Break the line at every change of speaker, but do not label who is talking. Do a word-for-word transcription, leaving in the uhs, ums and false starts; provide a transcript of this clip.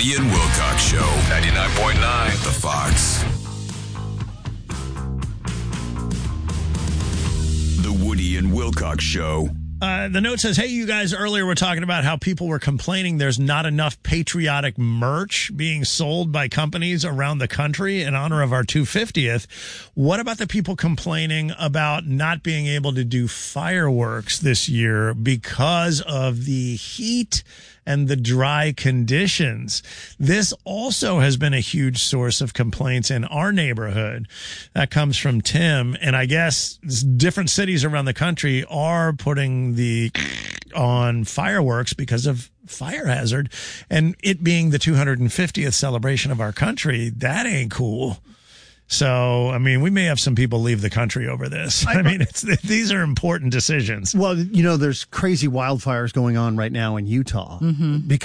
Woody and Wilcox Show. ninety-nine point nine The Fox. The Woody and Wilcox Show.
Uh, the note says, hey, you guys, earlier we're talking about how people were complaining there's not enough patriotic merch being sold by companies around the country in honor of our two hundred fiftieth. What about the people complaining about not being able to do fireworks this year because of the heat and the dry conditions? This also has been a huge source of complaints in our neighborhood. That comes from Tim. And I guess different cities around the country are putting the on fireworks because of fire hazard. And it being the two hundred fiftieth celebration of our country, that ain't cool. So, I mean, we may have some people leave the country over this. I mean, it's, these are important decisions.
Well, you know, there's crazy wildfires going on right now in Utah. Mm-hmm. Because